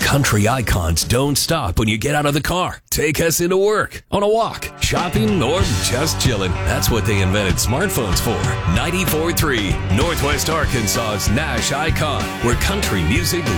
Country icons don't stop when you get out of the car. Take us into work, on a walk, shopping, or just chilling. That's what they invented smartphones for. 94.3, Northwest Arkansas's Nash Icon, where country music